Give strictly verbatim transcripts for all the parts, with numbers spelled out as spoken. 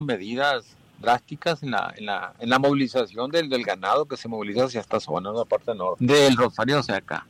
medidas drásticas en la, en la, en la movilización del, del ganado que se moviliza hacia esta zona, en la parte norte, del Rosario hacia acá.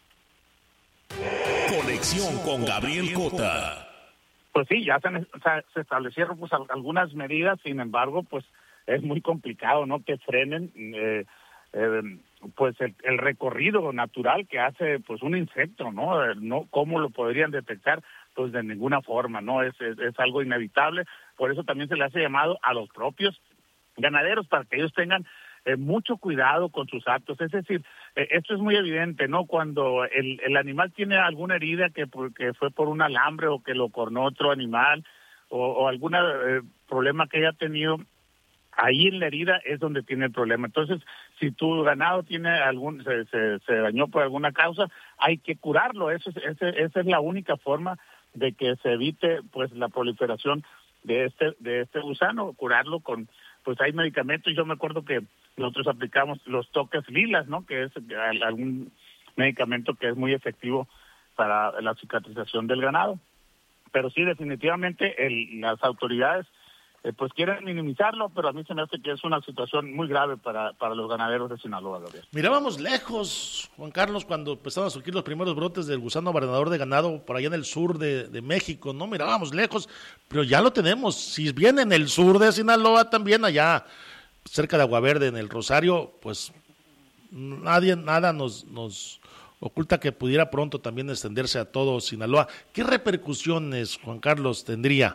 Conexión con Gabriel Cota. Pues sí, ya se, se establecieron pues algunas medidas, sin embargo, pues es muy complicado, ¿no? Que frenen eh, eh, pues el, el recorrido natural que hace pues un insecto, ¿no? Eh, no ¿cómo lo podrían detectar? Pues de ninguna forma, ¿no? Es, es, es algo inevitable, por eso también se le hace llamado a los propios ganaderos para que ellos tengan eh, mucho cuidado con sus actos. Es decir, eh, esto es muy evidente, ¿no? Cuando el, el animal tiene alguna herida que, que fue por un alambre o que lo cornó otro animal o, o algún eh, problema que haya tenido, ahí en la herida es donde tiene el problema. Entonces, si tu ganado tiene algún se, se, se dañó por alguna causa, hay que curarlo. Eso es, ese, esa es la única forma de que se evite pues la proliferación de este de este gusano, curarlo con pues hay medicamentos. Yo me acuerdo que nosotros aplicamos los toques lilas, ¿no? Que es algún medicamento que es muy efectivo para la cicatrización del ganado. Pero sí, definitivamente el, las autoridades eh, pues quieren minimizarlo, pero a mí se me hace que es una situación muy grave para, para los ganaderos de Sinaloa, Gabriel. Mirábamos lejos, Juan Carlos, cuando empezaron a surgir los primeros brotes del gusano barrenador de ganado por allá en el sur de, de México, no mirábamos lejos, pero ya lo tenemos. Si viene en el sur de Sinaloa, también allá cerca de Agua Verde, en el Rosario, pues nadie, nada nos, nos oculta que pudiera pronto también extenderse a todo Sinaloa. ¿Qué repercusiones, Juan Carlos, tendría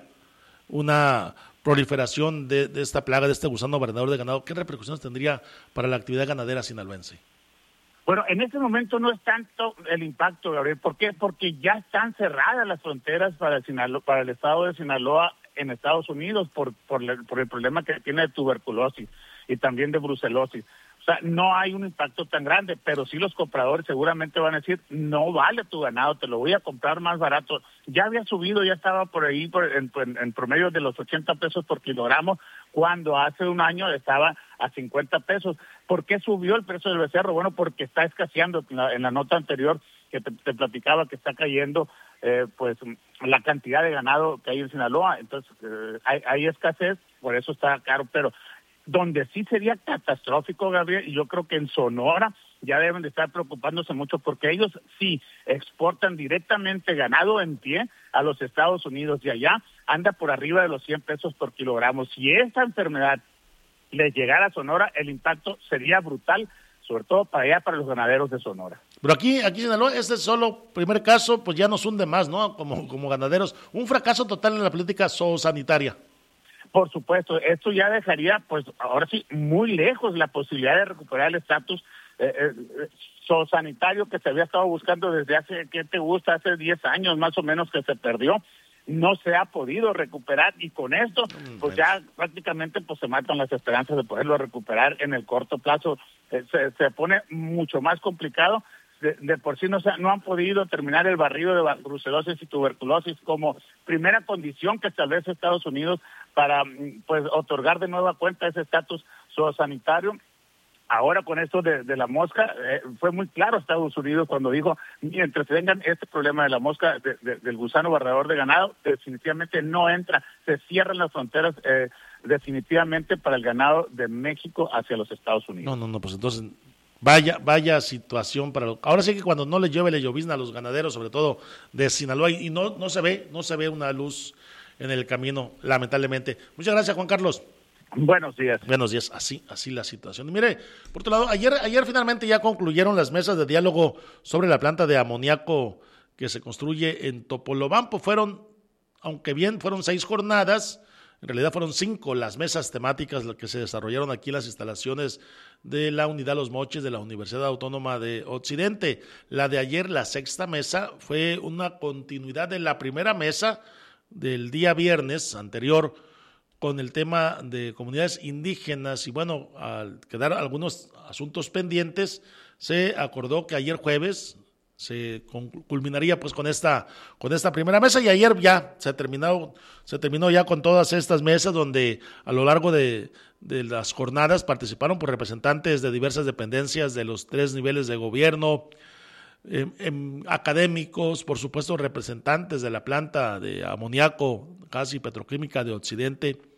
una proliferación de, de esta plaga, de este gusano barrenador de ganado? ¿Qué repercusiones tendría para la actividad ganadera sinaloense? Bueno, en este momento no es tanto el impacto, Gabriel. ¿Por qué? Porque ya están cerradas las fronteras para el, Sinaloa, para el estado de Sinaloa en Estados Unidos por, por, el, por el problema que tiene de tuberculosis y también de brucelosis. O sea, no hay un impacto tan grande, pero sí los compradores seguramente van a decir, no vale tu ganado, te lo voy a comprar más barato. Ya había subido, ya estaba por ahí por, en, en, en promedio de los ochenta pesos por kilogramo, cuando hace un año estaba a cincuenta pesos. ¿Por qué subió el precio del becerro? Bueno, porque está escaseando. En la, en la nota anterior que te, te platicaba que está cayendo eh, pues la cantidad de ganado que hay en Sinaloa, entonces eh, hay, hay escasez, por eso está caro, pero donde sí sería catastrófico, Gabriel, y yo creo que en Sonora ya deben de estar preocupándose mucho porque ellos sí exportan directamente ganado en pie a los Estados Unidos y allá anda por arriba de los cien pesos por kilogramo. Si esta enfermedad les llegara a Sonora, el impacto sería brutal, sobre todo para allá, para los ganaderos de Sonora. Pero aquí, aquí en Sinaloa, este solo primer caso, pues ya nos hunde más, ¿no? Como, como ganaderos. Un fracaso total en la política zoosanitaria. Por supuesto, esto ya dejaría, pues ahora sí, muy lejos la posibilidad de recuperar el estatus eh, eh, zoosanitario que se había estado buscando desde hace, ¿qué te gusta? Hace diez años más o menos que se perdió. No se ha podido recuperar y con esto, pues ya prácticamente pues se matan las esperanzas de poderlo recuperar en el corto plazo. Eh, se, se pone mucho más complicado. De, de por sí no, se, no han podido terminar el barrido de brucelosis y tuberculosis como primera condición que establece Estados Unidos para pues otorgar de nueva cuenta ese estatus zoosanitario. Ahora con esto de, de la mosca, eh, fue muy claro Estados Unidos cuando dijo, mientras tengan este problema de la mosca, de, de, del gusano barredador de ganado, definitivamente no entra, se cierran las fronteras eh, definitivamente para el ganado de México hacia los Estados Unidos. No, no, no, pues entonces... Vaya, vaya situación para lo... Ahora sí que cuando no le llueve, le llovizna a los ganaderos, sobre todo de Sinaloa, y no, no se ve, no se ve una luz en el camino, lamentablemente. Muchas gracias, Juan Carlos. Buenos días. Buenos días, así, así la situación. Mire, por otro lado, ayer, ayer finalmente ya concluyeron las mesas de diálogo sobre la planta de amoníaco que se construye en Topolobampo. Fueron, aunque bien fueron seis jornadas, en realidad fueron cinco las mesas temáticas que se desarrollaron aquí en las instalaciones de la Unidad Los Mochis de la Universidad Autónoma de Occidente. La de ayer, la sexta mesa, fue una continuidad de la primera mesa del día viernes anterior con el tema de comunidades indígenas y bueno, al quedar algunos asuntos pendientes, se acordó que ayer jueves se culminaría pues con esta con esta primera mesa y ayer ya se terminó se terminó ya con todas estas mesas donde a lo largo de, de las jornadas participaron por representantes de diversas dependencias de los tres niveles de gobierno, eh, eh, académicos, por supuesto representantes de la planta de amoníaco gas y petroquímica de Occidente,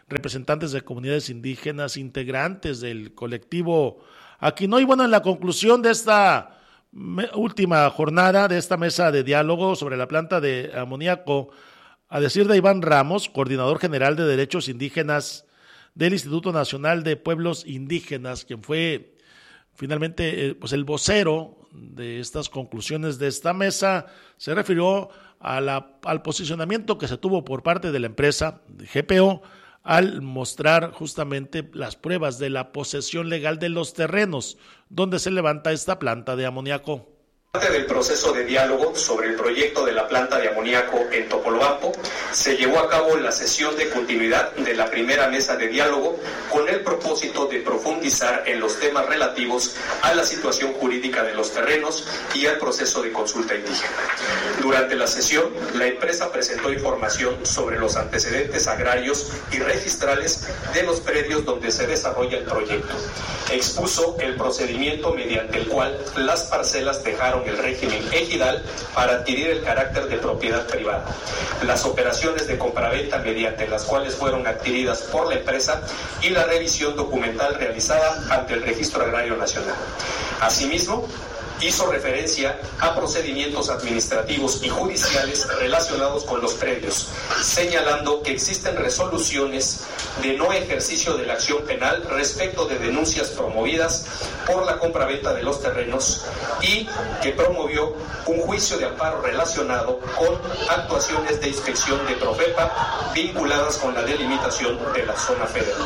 representantes de comunidades indígenas, integrantes del colectivo Aquino. Y bueno, en la conclusión de esta última jornada, de esta mesa de diálogo sobre la planta de amoníaco, a decir de Iván Ramos, coordinador general de Derechos Indígenas del Instituto Nacional de Pueblos Indígenas, quien fue finalmente eh, pues el vocero de estas conclusiones de esta mesa, se refirió a la, al posicionamiento que se tuvo por parte de la empresa de G P O al mostrar justamente las pruebas de la posesión legal de los terrenos donde se levanta esta planta de amoníaco. Parte del proceso de diálogo sobre el proyecto de la planta de amoníaco en Topolobampo, se llevó a cabo la sesión de continuidad de la primera mesa de diálogo con el propósito de profundizar en los temas relativos a la situación jurídica de los terrenos y al proceso de consulta indígena. Durante la sesión, la empresa presentó información sobre los antecedentes agrarios y registrales de los predios donde se desarrolla el proyecto. Expuso el procedimiento mediante el cual las parcelas dejaron el régimen ejidal para adquirir el carácter de propiedad privada, las operaciones de compraventa mediante las cuales fueron adquiridas por la empresa y la revisión documental realizada ante el Registro Agrario Nacional. Asimismo, hizo referencia a procedimientos administrativos y judiciales relacionados con los predios, señalando que existen resoluciones de no ejercicio de la acción penal respecto de denuncias promovidas por la compraventa de los terrenos y que promovió un juicio de amparo relacionado con actuaciones de inspección de Profepa vinculadas con la delimitación de la zona federal.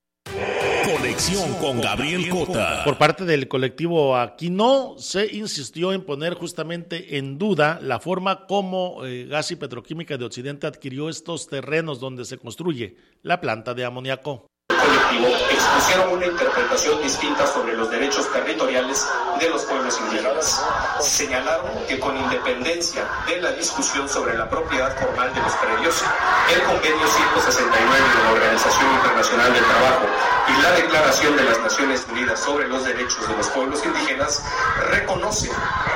Conexión con Gabriel Cota. Por parte del colectivo Aquino se insistió en poner justamente en duda la forma como eh, Gas y Petroquímica de Occidente adquirió estos terrenos donde se construye la planta de amoníaco. Colectivo expusieron una interpretación distinta sobre los derechos territoriales de los pueblos indígenas. Señalaron que con independencia de la discusión sobre la propiedad formal de los predios, el convenio ciento sesenta y nueve de la Organización Internacional del Trabajo y la Declaración de las Naciones Unidas sobre los Derechos de los Pueblos Indígenas reconocen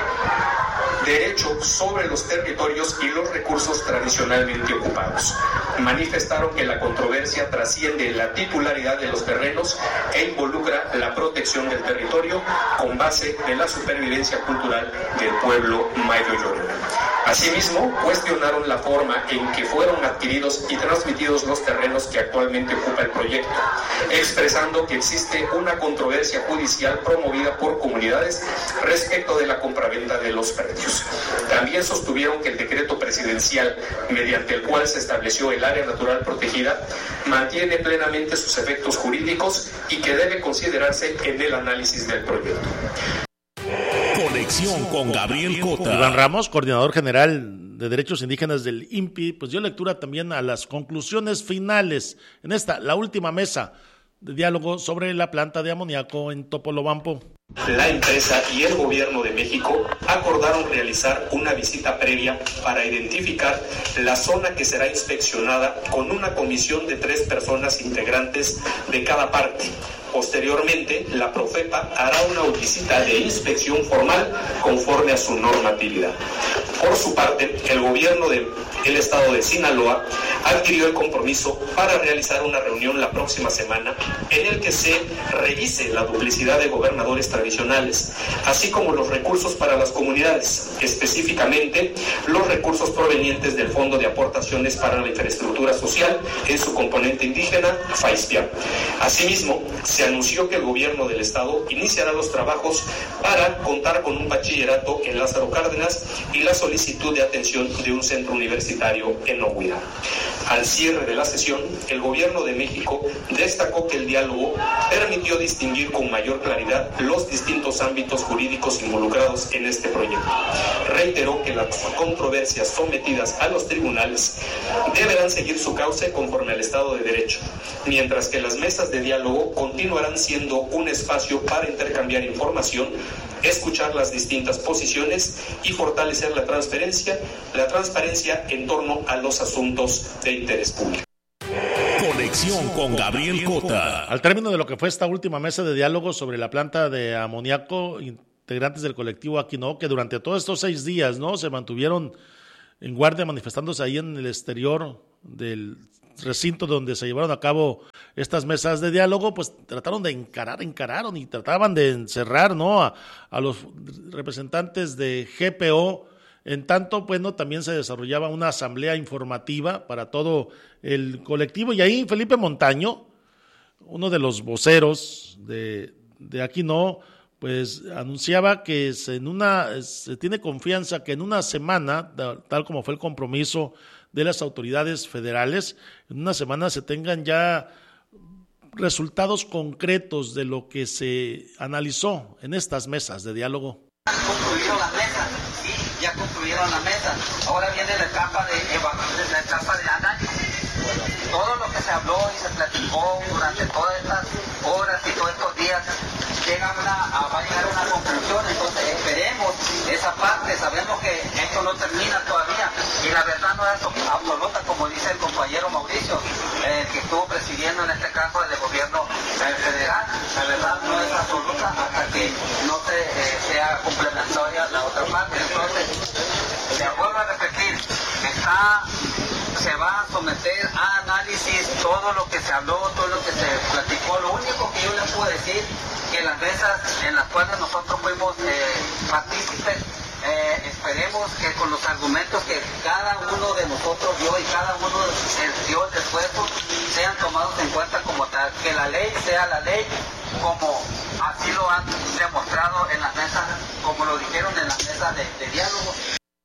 derecho sobre los territorios y los recursos tradicionalmente ocupados. Manifestaron que la controversia trasciende la titularidad de los terrenos e involucra la protección del territorio con base en la supervivencia cultural del pueblo mayo-llorero. Asimismo, cuestionaron la forma en que fueron adquiridos y transmitidos los terrenos que actualmente ocupa el proyecto, expresando que existe una controversia judicial promovida por comunidades respecto de la compraventa de los predios. También sostuvieron que el decreto presidencial mediante el cual se estableció el área natural protegida mantiene plenamente sus efectos jurídicos y que debe considerarse en el análisis del proyecto. Conexión con Gabriel Cota. Iván Ramos, coordinador general de Derechos Indígenas del I N P I, pues dio lectura también a las conclusiones finales en esta, la última mesa de diálogo sobre la planta de amoníaco en Topolobampo. La empresa y el gobierno de México acordaron realizar una visita previa para identificar la zona que será inspeccionada con una comisión de tres personas integrantes de cada parte. Posteriormente, la Profepa hará una visita de inspección formal conforme a su normatividad. Por su parte, el gobierno del estado de Sinaloa adquirió el compromiso para realizar una reunión la próxima semana en el que se revise la duplicidad de gobernadores tradicionales, así como los recursos para las comunidades, específicamente los recursos provenientes del Fondo de Aportaciones para la Infraestructura Social en su componente indígena, FAISPIA. Asimismo, se anunció que el gobierno del estado iniciará los trabajos para contar con un bachillerato en Lázaro Cárdenas y la solicitud de atención de un centro universitario en Ohuira. Al cierre de la sesión, el gobierno de México destacó que el diálogo permitió distinguir con mayor claridad los distintos ámbitos jurídicos involucrados en este proyecto. Reiteró que las controversias sometidas a los tribunales deberán seguir su cauce conforme al Estado de Derecho, mientras que las mesas de diálogo continuarán siendo un espacio para intercambiar información, escuchar las distintas posiciones y fortalecer la transparencia, la transparencia en torno a los asuntos de interés público. Conexión con Gabriel Cota. Al término de lo que fue esta última mesa de diálogo sobre la planta de amoníaco, integrantes del colectivo Aquino, que durante todos estos seis días, ¿no?, se mantuvieron en guardia manifestándose ahí en el exterior del recinto donde se llevaron a cabo estas mesas de diálogo, pues trataron de encarar, encararon y trataban de encerrar, ¿no?, a, a los representantes de G P O. En tanto, bueno, también se desarrollaba una asamblea informativa para todo el colectivo, y ahí Felipe Montaño, uno de los voceros de, de Aquí No, pues anunciaba que se, en una, se tiene confianza que en una semana, tal como fue el compromiso de las autoridades federales, en una semana se tengan ya resultados concretos de lo que se analizó en estas mesas de diálogo. Concluyeron las mesas, sí, ya concluyeron las mesas. Ahora viene la etapa de evaluación, la etapa de análisis. Todo lo que se habló y se platicó durante todas estas horas y todos estos días llega una, a, va a llegar a una conclusión. Entonces esperemos esa parte. Sabemos que esto no termina todavía y la verdad no es absoluta, como dice el compañero Mauricio, eh, que estuvo presidiendo en este caso el gobierno eh, federal. La verdad no es absoluta hasta que no se, eh, sea complementaria la otra parte. Entonces, le vuelvo a repetir, está, se va a someter a análisis todo lo que se habló, todo lo que se platicó. Lo único que yo les puedo decir, que las mesas en las cuales nosotros fuimos eh, partícipes, eh, esperemos que con los argumentos que cada uno de nosotros dio y cada uno dio el esfuerzo sean tomados en cuenta como tal, que la ley sea la ley como así lo han demostrado en las mesas, como lo dijeron en las mesas de, de diálogo.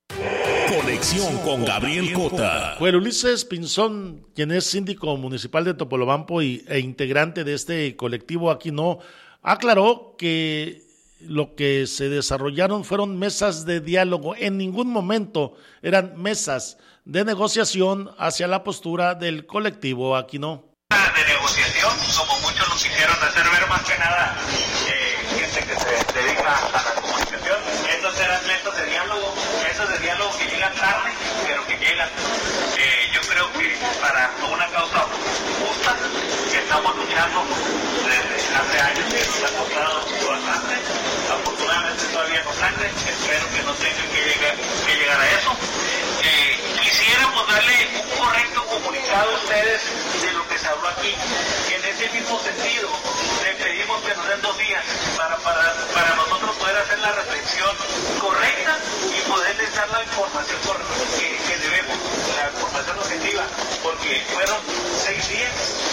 Conexión con Gabriel Cota. Bueno, Ulises Pinzón, quien es síndico municipal de Topolobampo y, e integrante de este colectivo Aquí No, aclaró que lo que se desarrollaron fueron mesas de diálogo. En ningún momento eran mesas de negociación hacia la postura del colectivo Aquí No. De negociación, como muchos lo quisieron hacer ver, más que nada eh, gente que se dedica a la comunicación. Estos eran mesas de diálogo, mesas de diálogo que llegan tarde, pero que llegan. Eh, yo creo que para una causa justa, que estamos luchando desde hace años, que nos ha costado bastante. Afortunadamente todavía no sangre, espero que no tengan que llegar, que llegar a eso. Eh, quisiéramos darle un correcto comunicado a ustedes de lo que se habló aquí. En ese mismo sentido, le pedimos que nos den dos días para, para, para nosotros poder hacer la reflexión correcta y poderles dar la información que, que debemos, la información objetiva, porque fueron seis días,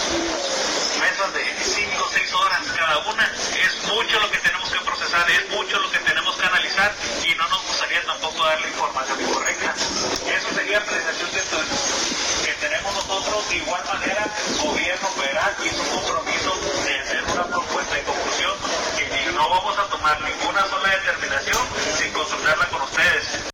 mesas de cinco o seis horas cada una. Es mucho lo que tenemos que procesar, es mucho lo que tenemos que analizar y no nos gustaría tampoco dar la información incorrecta. Eso sería apreciación de esto que tenemos nosotros. De igual manera, gobierno federal hizo un compromiso de hacer una propuesta de conclusión que no vamos a tomar ninguna sola determinación sin consultarla con ustedes.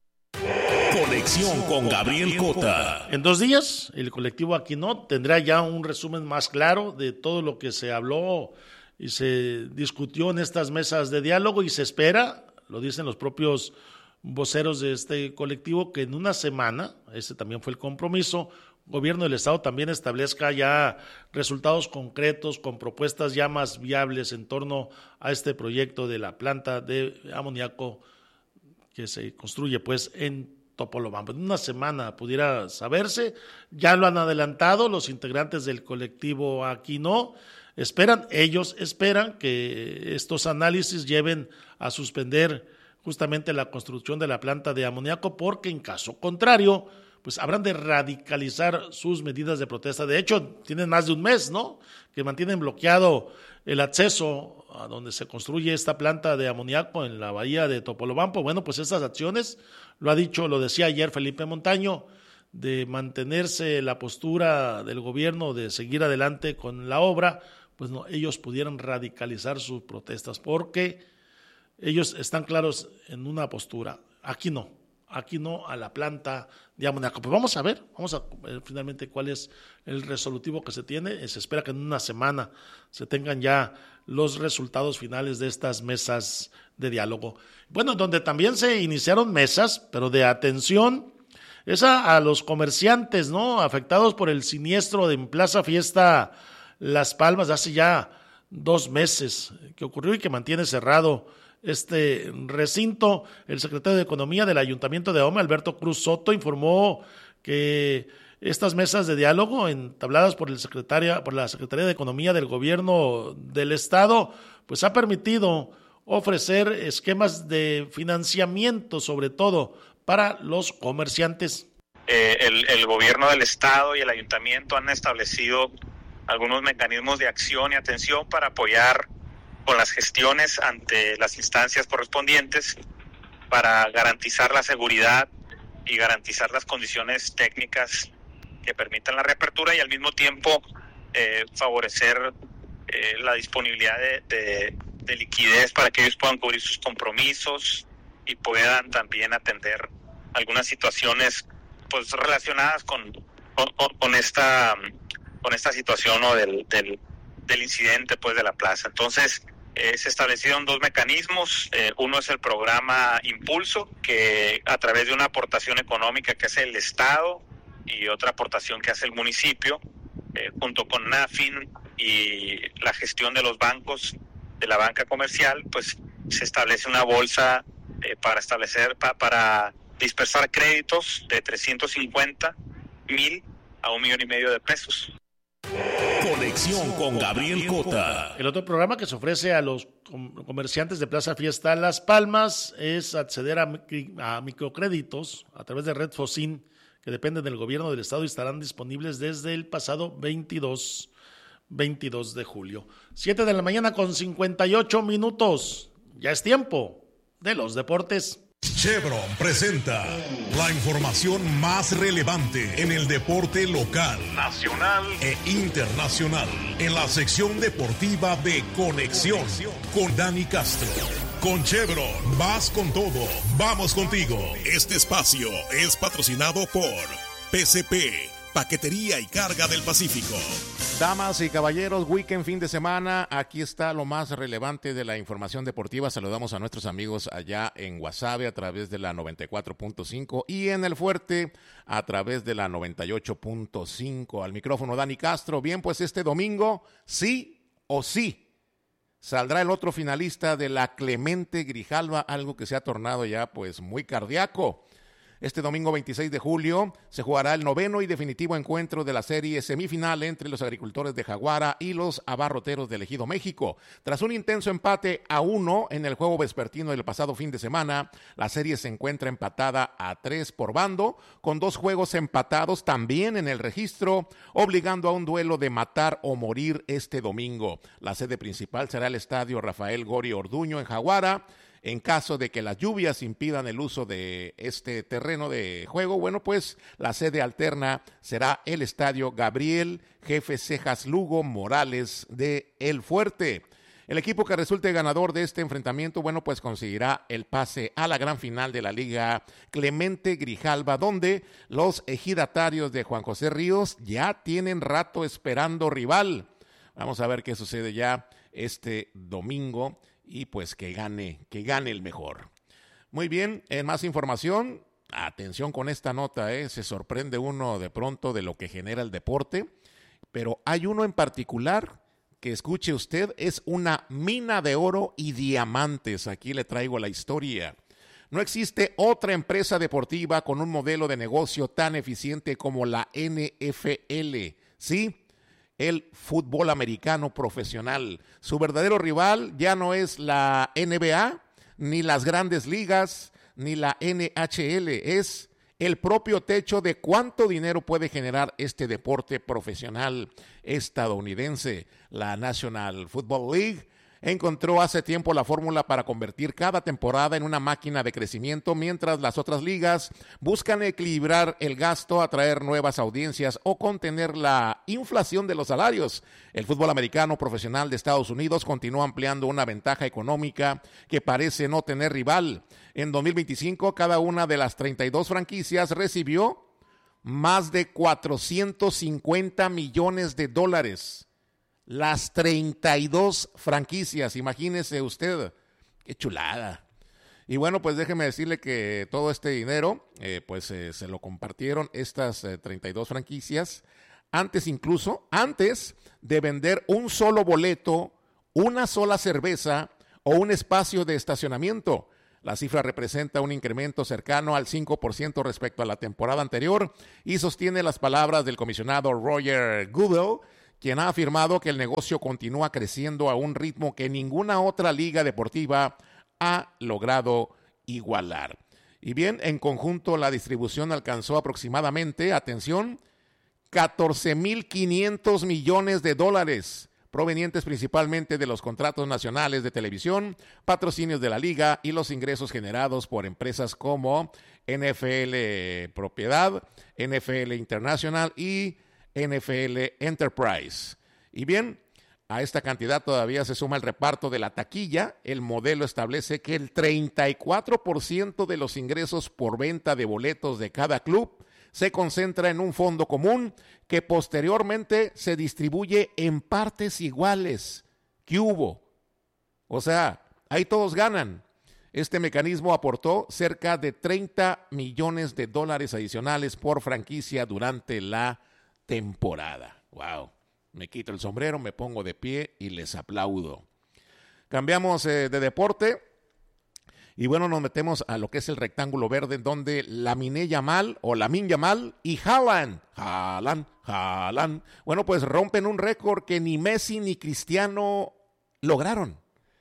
Conexión con Gabriel Cota. En dos días, el colectivo Aquí No tendrá ya un resumen más claro de todo lo que se habló y se discutió en estas mesas de diálogo, y se espera, lo dicen los propios voceros de este colectivo, que en una semana, ese también fue el compromiso, el gobierno del estado también establezca ya resultados concretos con propuestas ya más viables en torno a este proyecto de la planta de amoníaco que se construye pues en Topolobampo. En una semana pudiera saberse, ya lo han adelantado los integrantes del colectivo Aquí No, esperan, ellos esperan que estos análisis lleven a suspender justamente la construcción de la planta de amoníaco, porque en caso contrario, pues habrán de radicalizar sus medidas de protesta. De hecho, tienen más de un mes, ¿no?, que mantienen bloqueado el acceso a donde se construye esta planta de amoníaco en la bahía de Topolobampo. Bueno, pues estas acciones, lo ha dicho, lo decía ayer Felipe Montaño, de mantenerse la postura del gobierno de seguir adelante con la obra, pues no, ellos pudieran radicalizar sus protestas, porque ellos están claros en una postura. Aquí no, aquí no a la planta de amoníaco. Pues vamos a ver, vamos a ver finalmente cuál es el resolutivo que se tiene. Se espera que en una semana se tengan ya los resultados finales de estas mesas de diálogo. Bueno, donde también se iniciaron mesas, pero de atención, es a, a los comerciantes, ¿no?, afectados por el siniestro de en Plaza Fiesta Las Palmas de hace ya dos meses que ocurrió y que mantiene cerrado este recinto. El secretario de Economía del Ayuntamiento de Ahome, Alberto Cruz Soto, informó que Estas mesas de diálogo entabladas por el secretaria, por la Secretaría de Economía del Gobierno del Estado, pues ha permitido ofrecer esquemas de financiamiento, sobre todo para los comerciantes. Eh, el, el gobierno del estado y el ayuntamiento han establecido algunos mecanismos de acción y atención para apoyar con las gestiones ante las instancias correspondientes para garantizar la seguridad y garantizar las condiciones técnicas que permitan la reapertura y al mismo tiempo eh, favorecer eh, la disponibilidad de, de, de liquidez para que ellos puedan cubrir sus compromisos y puedan también atender algunas situaciones pues relacionadas con, con, con esta con esta situación, ¿no? del, del, del incidente pues de la plaza. Entonces eh, se establecieron dos mecanismos. Eh, uno es el programa Impulso, que a través de una aportación económica que hace el Estado y otra aportación que hace el municipio, eh, junto con NAFIN y la gestión de los bancos de la banca comercial, pues se establece una bolsa eh, para establecer pa, para dispersar créditos de trescientos cincuenta mil a un millón y medio de pesos. Conexión con Gabriel Cota. El otro programa que se ofrece a los comerciantes de Plaza Fiesta Las Palmas es acceder a, a microcréditos a través de Red Focin, que dependen del gobierno del estado y estarán disponibles desde el pasado veintidós de julio. siete de la mañana con cincuenta y ocho minutos. Ya es tiempo de los deportes. Chevron presenta la información más relevante en el deporte local, nacional e internacional, en la sección deportiva de Conexión con Dani Castro. Con Chevron, vas con todo, vamos contigo. Este espacio es patrocinado por P C P, Paquetería y Carga del Pacífico. Damas y caballeros, weekend, fin de semana, aquí está lo más relevante de la información deportiva. Saludamos a nuestros amigos allá en Guasave a través de la noventa y cuatro punto cinco y en El Fuerte a través de la noventa y ocho punto cinco. Al micrófono Dani Castro. Bien, pues este domingo, sí o sí, saldrá el otro finalista de la Clemente Grijalva, algo que se ha tornado ya pues muy cardíaco. Este domingo veintiséis de julio se jugará el noveno y definitivo encuentro de la serie semifinal entre los agricultores de Jaguara y los abarroteros del Ejido México. Tras un intenso empate a uno en el juego vespertino del pasado fin de semana, la serie se encuentra empatada a tres por bando, con dos juegos empatados también en el registro, obligando a un duelo de matar o morir este domingo. La sede principal será el estadio Rafael Gori Orduño en Jaguara. En caso de que las lluvias impidan el uso de este terreno de juego, bueno, pues la sede alterna será el estadio Gabriel Jefe Cejas Lugo Morales de El Fuerte. El equipo que resulte ganador de este enfrentamiento, bueno, pues conseguirá el pase a la gran final de la Liga Clemente Grijalva, donde los ejidatarios de Juan José Ríos ya tienen rato esperando rival. Vamos a ver qué sucede ya este domingo. Y pues que gane, que gane el mejor. Muy bien, en más información, atención con esta nota, ¿eh? Se sorprende uno de pronto de lo que genera el deporte, pero hay uno en particular que, escuche usted, es una mina de oro y diamantes. Aquí le traigo la historia. No existe otra empresa deportiva con un modelo de negocio tan eficiente como la N F L, ¿sí? El fútbol americano profesional. Su verdadero rival ya no es la N B A, ni las grandes ligas, ni la N H L. Es el propio techo de cuánto dinero puede generar este deporte profesional estadounidense. La National Football League encontró hace tiempo la fórmula para convertir cada temporada en una máquina de crecimiento, mientras las otras ligas buscan equilibrar el gasto, atraer nuevas audiencias o contener la inflación de los salarios. El fútbol americano profesional de Estados Unidos continúa ampliando una ventaja económica que parece no tener rival. En dos mil veinticinco, cada una de las treinta y dos franquicias recibió más de cuatrocientos cincuenta millones de dólares. Las treinta y dos franquicias, imagínese usted, qué chulada. Y bueno, pues déjeme decirle que todo este dinero, eh, pues eh, se lo compartieron estas eh, treinta y dos franquicias, antes incluso, antes de vender un solo boleto, una sola cerveza o un espacio de estacionamiento. La cifra representa un incremento cercano al cinco por ciento respecto a la temporada anterior y sostiene las palabras del comisionado Roger Goodell, quien ha afirmado que el negocio continúa creciendo a un ritmo que ninguna otra liga deportiva ha logrado igualar. Y bien, en conjunto la distribución alcanzó aproximadamente, atención, catorce mil quinientos millones de dólares, provenientes principalmente de los contratos nacionales de televisión, patrocinios de la liga y los ingresos generados por empresas como N F L Propiedad, N F L International y N F L Enterprise. Y bien, a esta cantidad todavía se suma el reparto de la taquilla. El modelo establece que el treinta y cuatro por ciento de los ingresos por venta de boletos de cada club se concentra en un fondo común que posteriormente se distribuye en partes iguales. ¿Qué hubo? O sea, ahí todos ganan. Este mecanismo aportó cerca de treinta millones de dólares adicionales por franquicia durante la temporada. ¡Wow! Me quito el sombrero, me pongo de pie y les aplaudo. Cambiamos eh, de deporte. Y bueno, nos metemos a lo que es el rectángulo verde, donde Lamine Yamal o Lamine Yamal y Haaland, Haaland, Haaland, bueno, pues rompen un récord que ni Messi ni Cristiano lograron.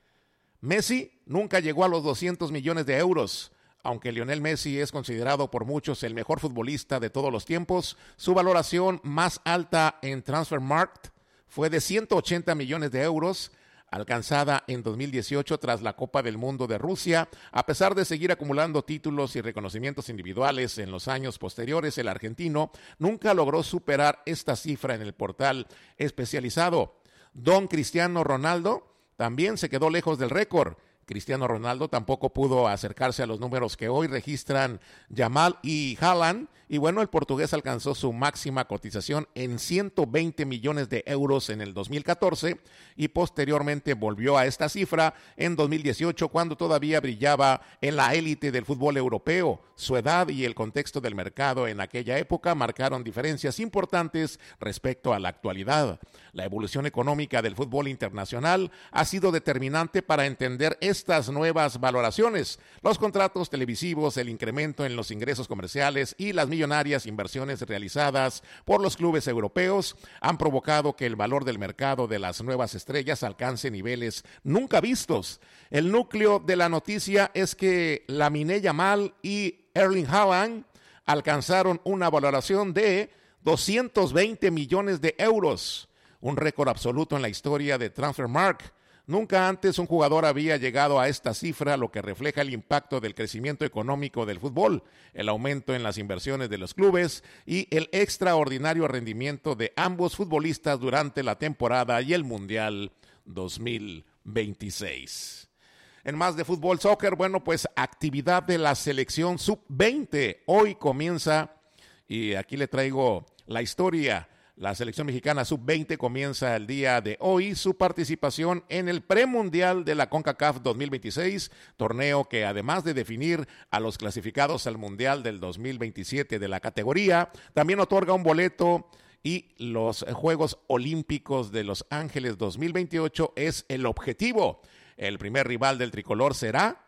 Messi nunca llegó a los doscientos millones de euros. Aunque Lionel Messi es considerado por muchos el mejor futbolista de todos los tiempos, su valoración más alta en Transfermarkt fue de ciento ochenta millones de euros, alcanzada en dos mil dieciocho tras la Copa del Mundo de Rusia. A pesar de seguir acumulando títulos y reconocimientos individuales en los años posteriores, el argentino nunca logró superar esta cifra en el portal especializado. Don Cristiano Ronaldo también se quedó lejos del récord. Cristiano Ronaldo tampoco pudo acercarse a los números que hoy registran Yamal y Haaland, y bueno, el portugués alcanzó su máxima cotización en ciento veinte millones de euros en el dos mil catorce y posteriormente volvió a esta cifra en dos mil dieciocho, cuando todavía brillaba en la élite del fútbol europeo. Su edad y el contexto del mercado en aquella época marcaron diferencias importantes respecto a la actualidad. La evolución económica del fútbol internacional ha sido determinante para entender estas nuevas valoraciones. Los contratos televisivos, el incremento en los ingresos comerciales y las millonarias inversiones realizadas por los clubes europeos han provocado que el valor del mercado de las nuevas estrellas alcance niveles nunca vistos. El núcleo de la noticia es que Lamine Yamal y Erling Haaland alcanzaron una valoración de doscientos veinte millones de euros, un récord absoluto en la historia de Transfermarkt. Nunca antes un jugador había llegado a esta cifra, lo que refleja el impacto del crecimiento económico del fútbol, el aumento en las inversiones de los clubes y el extraordinario rendimiento de ambos futbolistas durante la temporada y el Mundial dos mil veintiséis. En más de fútbol, soccer, bueno, pues actividad de la selección sub veinte. Hoy comienza, y aquí le traigo la historia. La selección mexicana sub veinte comienza el día de hoy su participación en el premundial de la CONCACAF dos mil veintiséis, torneo que además de definir a los clasificados al mundial del dos mil veintisiete de la categoría, también otorga un boleto, y los Juegos Olímpicos de Los Ángeles dos mil veintiocho es el objetivo. El primer rival del tricolor será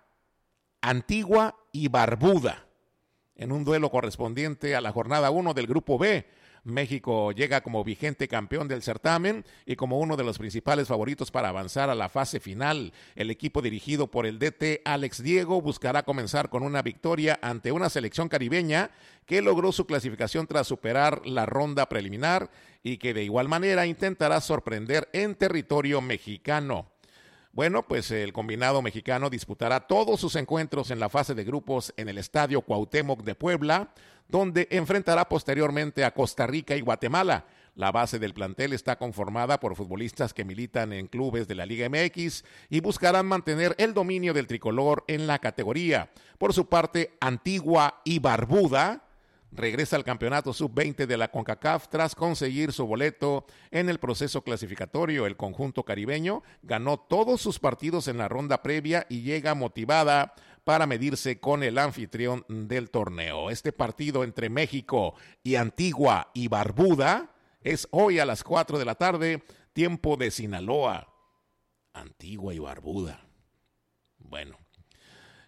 Antigua y Barbuda, en un duelo correspondiente a la jornada uno del Grupo B. México llega como vigente campeón del certamen y como uno de los principales favoritos para avanzar a la fase final. El equipo dirigido por el D T Alex Diego buscará comenzar con una victoria ante una selección caribeña que logró su clasificación tras superar la ronda preliminar y que de igual manera intentará sorprender en territorio mexicano. Bueno, pues el combinado mexicano disputará todos sus encuentros en la fase de grupos en el Estadio Cuauhtémoc de Puebla, donde enfrentará posteriormente a Costa Rica y Guatemala. La base del plantel está conformada por futbolistas que militan en clubes de la Liga M X y buscarán mantener el dominio del tricolor en la categoría. Por su parte, Antigua y Barbuda regresa al campeonato sub veinte de la CONCACAF tras conseguir su boleto en el proceso clasificatorio. El conjunto caribeño ganó todos sus partidos en la ronda previa y llega motivada para medirse con el anfitrión del torneo. Este partido entre México y Antigua y Barbuda es hoy a las cuatro de la tarde, tiempo de Sinaloa. Antigua y Barbuda. Bueno.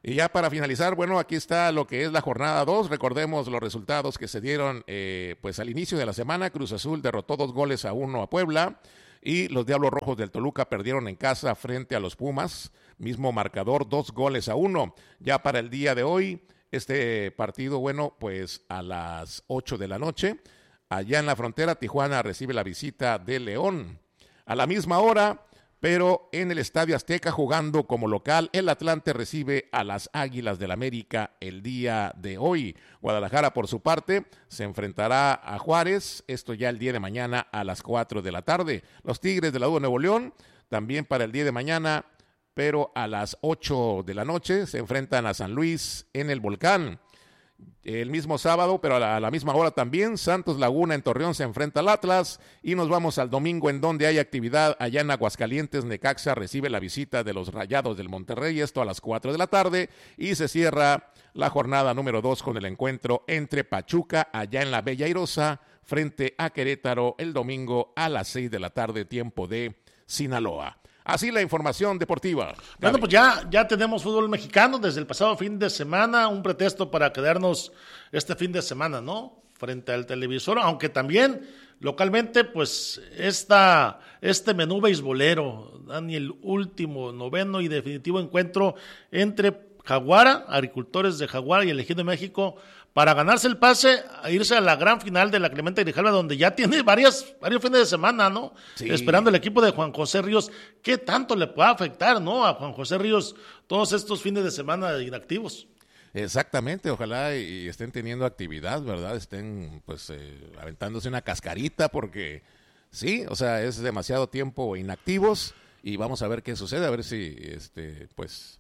Y ya para finalizar, bueno, aquí está lo que es la jornada dos. Recordemos los resultados que se dieron eh, pues al inicio de la semana. Cruz Azul derrotó dos goles a uno a Puebla y los Diablos Rojos del Toluca perdieron en casa frente a los Pumas. Mismo marcador, dos goles a uno. Ya para el día de hoy, este partido, bueno, pues a las ocho de la noche, allá en la frontera, Tijuana recibe la visita de León. A la misma hora, pero en el Estadio Azteca jugando como local, el Atlante recibe a las Águilas del América el día de hoy. Guadalajara, por su parte, se enfrentará a Juárez, esto ya el día de mañana a las cuatro de la tarde. Los Tigres de la U de Nuevo León, también para el día de mañana, pero a las ocho de la noche, se enfrentan a San Luis en el Volcán. El mismo sábado, pero a la, a la misma hora también, Santos Laguna en Torreón se enfrenta al Atlas y nos vamos al domingo en donde hay actividad allá en Aguascalientes. Necaxa recibe la visita de los Rayados del Monterrey, esto a las cuatro de la tarde, y se cierra la jornada número dos con el encuentro entre Pachuca allá en la Bella Airosa frente a Querétaro el domingo a las seis de la tarde, tiempo de Sinaloa. Así la información deportiva. Bueno, pues ya, ya tenemos fútbol mexicano desde el pasado fin de semana, un pretexto para quedarnos este fin de semana, ¿no? Frente al televisor, aunque también localmente, pues, esta, este menú beisbolero, Dani, el último, noveno y definitivo encuentro entre Jaguara, agricultores de Jaguara y el Ejido de México, para ganarse el pase a irse a la gran final de la Clemente Grijalva, donde ya tiene varias, varios fines de semana, ¿no? Sí. Esperando el equipo de Juan José Ríos. ¿Qué tanto le puede afectar, no, a Juan José Ríos todos estos fines de semana inactivos? Exactamente, ojalá y estén teniendo actividad, ¿verdad? Estén, pues, eh, aventándose una cascarita, porque sí, o sea, es demasiado tiempo inactivos y vamos a ver qué sucede, a ver si, este, pues...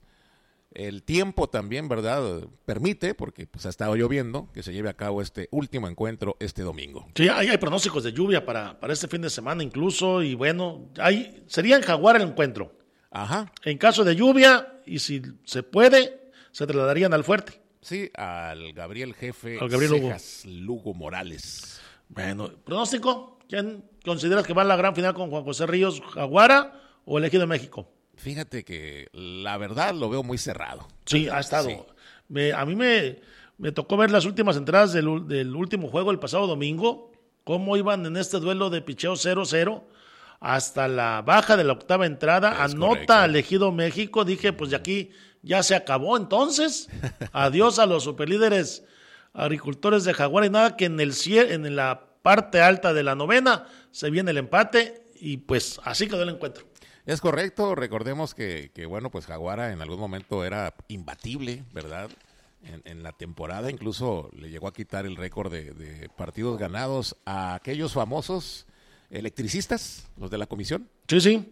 el tiempo también, ¿verdad?, permite, porque pues ha estado lloviendo, que se lleve a cabo este último encuentro este domingo. Sí, hay, hay pronósticos de lluvia para, para este fin de semana incluso, y bueno, hay, sería en Jaguar el encuentro. Ajá. En caso de lluvia, y si se puede, se trasladarían al Fuerte. Sí, al Gabriel Jefe al Gabriel Cejas Lugo. Lugo Morales. Bueno, pronóstico, ¿quién consideras que va a la gran final con Juan José Ríos, Jaguara o el Ejido de México? Fíjate que la verdad lo veo muy cerrado. Sí, ha estado. Sí. Me, a mí me, me tocó ver las últimas entradas del, del último juego el pasado domingo, cómo iban en este duelo de picheo cero cero hasta la baja de la octava entrada. Es anota correcto. Al Ejido México. Dije, pues de aquí ya se acabó entonces. Adiós a los superlíderes agricultores de Jaguar, y nada que en, el, en la parte alta de la novena se viene el empate y pues así quedó el encuentro. Es correcto, recordemos que, que, bueno, pues Jaguara en algún momento era imbatible, ¿verdad? En, en la temporada incluso le llegó a quitar el récord de, de partidos ganados a aquellos famosos electricistas, los de la comisión. Sí, sí.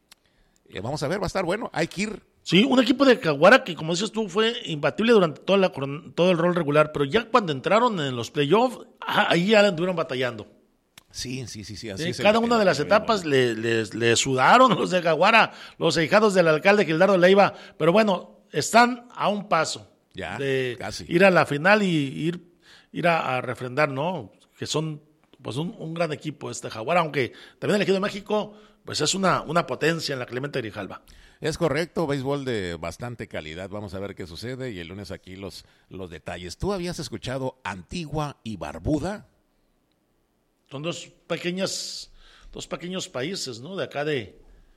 Eh, vamos a ver, va a estar bueno, hay que ir. Sí, un equipo de Jaguara que, como dices tú, fue imbatible durante toda la, todo el rol regular, pero ya cuando entraron en los playoffs, ahí ya anduvieron batallando. Sí, sí, sí, sí. Así sí es cada el, una el, de las el, etapas le, le, le sudaron los de Jaguara, los ahijados del alcalde Gildardo Leiva, pero bueno, están a un paso ya, de casi. ir a la final y ir, ir a, a refrendar, ¿no? Que son pues un, un gran equipo este Jaguara, aunque también el Ejido de México pues es una, una potencia en la Clemente Grijalva. Es correcto, béisbol de bastante calidad. Vamos a ver qué sucede y el lunes aquí los, los detalles. ¿Tú habías escuchado Antigua y Barbuda? Son dos pequeñas, dos pequeños países, ¿no? De acá de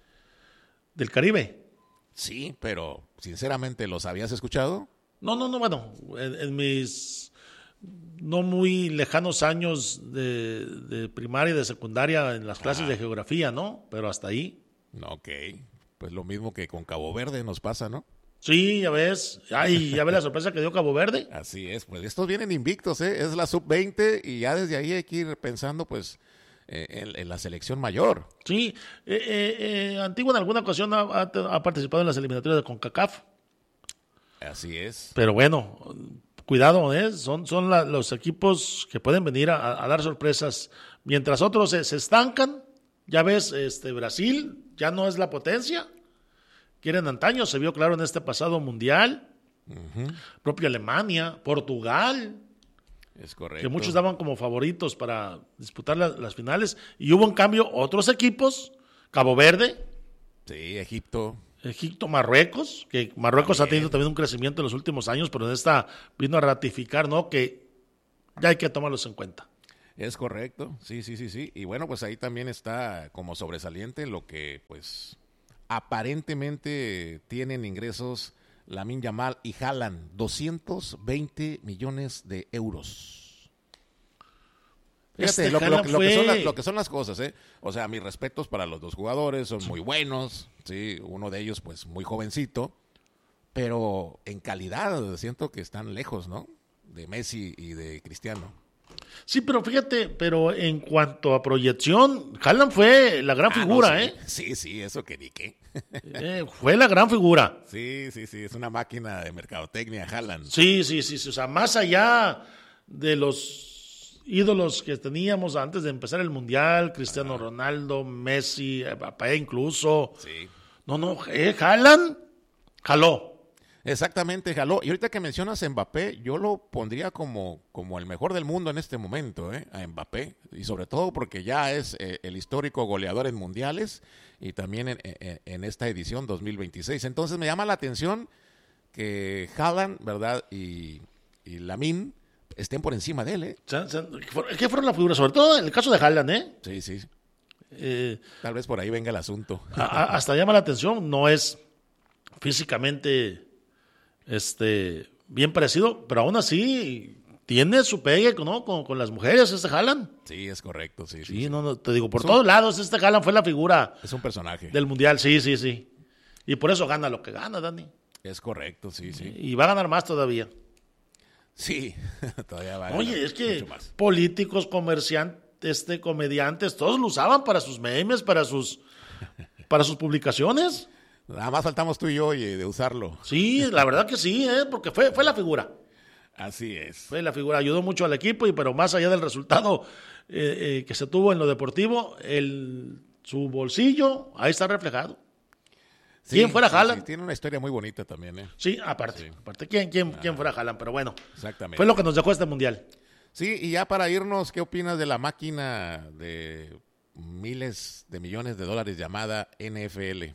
del Caribe. Sí, pero sinceramente, ¿los habías escuchado? No, no, no, bueno, en, en mis no muy lejanos años de, de primaria y de secundaria en las clases ah. de geografía, ¿no? Pero hasta ahí. Ok, pues lo mismo que con Cabo Verde nos pasa, ¿no? Sí, ya ves. Ay, ya ves la sorpresa que dio Cabo Verde. Así es, pues estos vienen invictos, ¿eh? Es la sub veinte y ya desde ahí hay que ir pensando, pues, eh, en, en la selección mayor. Sí, eh, eh, eh, Antigua en alguna ocasión ha, ha, ha participado en las eliminatorias de CONCACAF. Así es. Pero bueno, cuidado, ¿eh? Son, son la, los equipos que pueden venir a, a dar sorpresas. Mientras otros se, se estancan, ya ves, este Brasil ya no es la potencia. Quieren antaño, se vio claro en este pasado mundial. Uh-huh. Propia Alemania, Portugal. Es correcto. Que muchos daban como favoritos para disputar la, las finales. Y hubo en cambio otros equipos, Cabo Verde. Sí, Egipto. Egipto, Marruecos, que Marruecos También. ha tenido también un crecimiento en los últimos años, pero en esta vino a ratificar, ¿no? Que ya hay que tomarlos en cuenta. Es correcto, sí, sí, sí, sí. Y bueno, pues ahí también está como sobresaliente lo que, pues, aparentemente tienen ingresos Lamine Yamal y Haaland, doscientos veinte millones de euros. Fíjate Este lo, lo- Haaland lo que son fue- las, lo que son las cosas, ¿eh? O sea, mis respetos para los dos jugadores, son muy buenos, sí, uno de ellos, pues, muy jovencito, pero en calidad siento que están lejos, ¿no? De Messi y de Cristiano. Sí, pero fíjate, pero en cuanto a proyección, Haaland fue la gran Ah, no, figura, sí. ¿eh? Sí, sí, eso que ni qué. Eh, Fue la gran figura. Sí, sí, sí, es una máquina de mercadotecnia, Haaland. Sí, sí, sí, sí, o sea, más allá de los ídolos que teníamos antes de empezar el Mundial, Cristiano Ronaldo, Messi, Mbappé incluso. Sí. No, no, eh, Haaland jaló. Exactamente, jaló. Y ahorita que mencionas a Mbappé, yo lo pondría como, como el mejor del mundo en este momento, ¿eh? A Mbappé. Y sobre todo porque ya es eh, el histórico goleador en mundiales y también en, en, en esta edición dos mil veintiséis. Entonces me llama la atención que Haaland, ¿verdad? Y, y Lamine estén por encima de él, ¿eh? O sea, o sea, ¿qué fueron las figuras? Sobre todo en el caso de Haaland, ¿eh? Sí, sí. Eh, Tal vez por ahí venga el asunto. a- a- hasta llama la atención, no es físicamente este, bien parecido, pero aún así tiene su pegue, ¿no? con, con las mujeres, este Haaland. Sí, es correcto, sí. sí, Sí, sí. no, no, te digo, por Es un- todos lados este Haaland fue la figura Es un personaje. del Mundial, sí, sí, sí. Y por eso gana lo que gana, Dani. Es correcto, sí, sí. Y va a ganar más todavía. Sí, todavía va a Oye, ganar es que mucho más. políticos, comerciantes, este, comediantes, todos lo usaban para sus memes, para sus, para sus publicaciones. Nada más faltamos tú y yo, oye, de usarlo. Sí, la verdad que sí, ¿eh? Porque fue, fue la figura. Así es. Fue la figura, ayudó mucho al equipo, y pero más allá del resultado eh, eh, que se tuvo en lo deportivo, el, su bolsillo, ahí está reflejado. Sí, ¿Quién fuera sí, Haaland? sí, tiene una historia muy bonita también, ¿eh? Sí, aparte, aparte, ¿quién, quién, quién fuera Haaland? Pero bueno, Exactamente. fue lo que nos dejó este Mundial. Sí, y ya para irnos, ¿qué opinas de la máquina de miles de millones de dólares llamada N F L?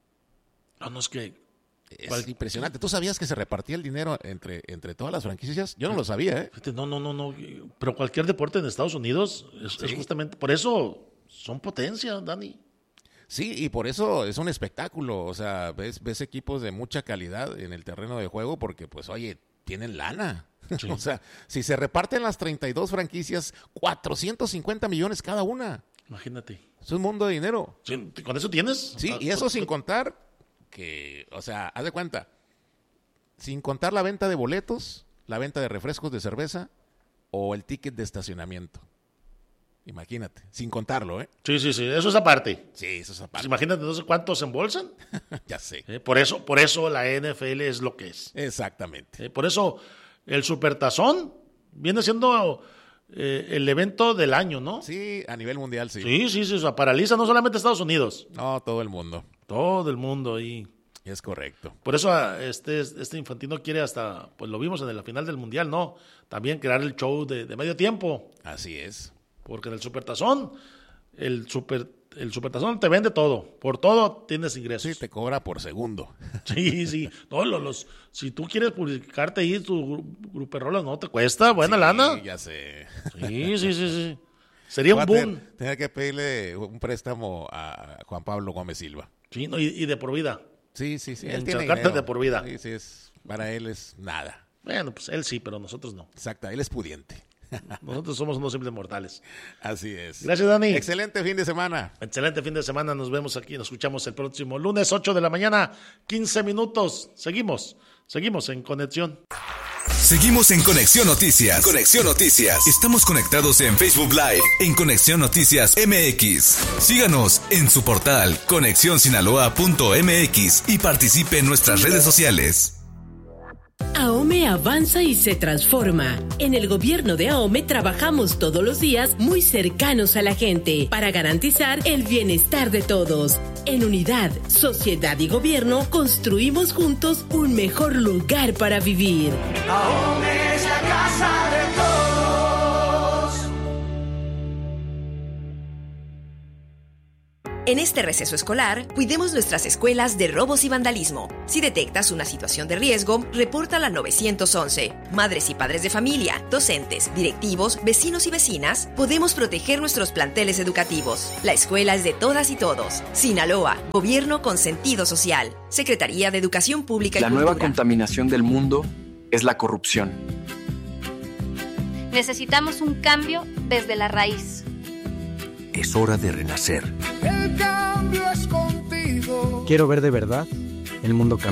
No, no es que... Es ¿Cuál? impresionante. ¿Tú sabías que se repartía el dinero entre, entre todas las franquicias? Yo no lo sabía, ¿eh? Fíjate, no, no, no, no, pero cualquier deporte en Estados Unidos es, Sí. es justamente, por eso son potencia, Dani. Sí, y por eso es un espectáculo. O sea, ves, ves equipos de mucha calidad en el terreno de juego porque, pues, oye, tienen lana. Sí. O sea, si se reparten las treinta y dos franquicias, cuatrocientos cincuenta millones cada una. Imagínate. Es un mundo de dinero. Sí, ¿con eso tienes? Sí, Ah, y eso sin contar que, o sea, haz de cuenta, sin contar la venta de boletos, la venta de refrescos de cerveza o el ticket de estacionamiento. Imagínate, sin contarlo, ¿eh? Sí, sí, sí, eso es aparte. Sí, eso es Pues aparte. imagínate entonces cuántos se embolsan. Ya sé. Eh, por eso, por eso la N F L es lo que es. Exactamente. Eh, por eso el Supertazón viene siendo eh, el evento del año, ¿no? Sí, a nivel mundial, sí. Sí, sí, sí, o sea, paraliza no solamente Estados Unidos, No, todo el mundo. todo el mundo. Y Es correcto. por eso ah, este, este Infantino quiere hasta, pues lo vimos en la final del Mundial, ¿no? También crear el show de, de medio tiempo. Así es. Porque en el Supertazón, el super, el Supertazón te vende todo. Por todo tienes ingresos. Sí, te cobra por segundo. Sí, sí. No, los, los, si tú quieres publicarte ahí tu gruperrola, no te cuesta, buena Sí, lana. ya sé. Sí, sí, sí, sí. Sería Voy un a boom. tener, tener que pedirle un préstamo a Juan Pablo Gómez Silva. Sí, no, y, y de por vida. Sí, sí, sí. En Él tiene Chacarte dinero. de por vida. Sí, sí, es, para él es nada. Bueno, pues él sí, pero nosotros no. Exacto, él es pudiente. Nosotros somos unos simples mortales. Así es. Gracias, Dani. Excelente fin de semana. Excelente fin de semana. Nos vemos aquí. Nos escuchamos el próximo lunes, ocho de la mañana, quince minutos. Seguimos. Seguimos en conexión. Seguimos en Conexión Noticias. Conexión Noticias. Estamos conectados en Facebook Live en Conexión Noticias M X. Síganos en su portal conexión sinaloa punto m x y participe en nuestras redes sociales. AOME avanza y se transforma. En el gobierno de AOME trabajamos todos los días muy cercanos a la gente para garantizar el bienestar de todos. En unidad, sociedad y gobierno construimos juntos un mejor lugar para vivir. AOME es la casa de todos. En este receso escolar, cuidemos nuestras escuelas de robos y vandalismo. Si detectas una situación de riesgo, repórtala al nueve once. Madres y padres de familia, docentes, directivos, vecinos y vecinas, podemos proteger nuestros planteles educativos. La escuela es de todas y todos. Sinaloa, gobierno con sentido social. Secretaría de Educación Pública y La Cultura. nueva contaminación del mundo es la corrupción. Necesitamos un cambio desde la raíz. Es hora de renacer. El cambio es contigo. Quiero ver de verdad el mundo cambiar.